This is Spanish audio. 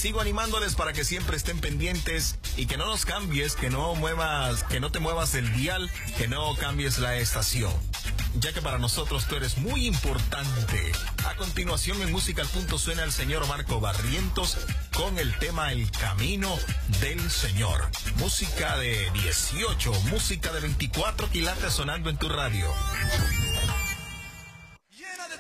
Sigo animándoles para que siempre estén pendientes y que no nos cambies, que no te muevas el dial, que no cambies la estación, ya que para nosotros tú eres muy importante. A continuación en Música al Punto suena el señor Marco Barrientos con el tema El Camino del Señor. Música de 18, música de 24 quilates sonando en tu radio.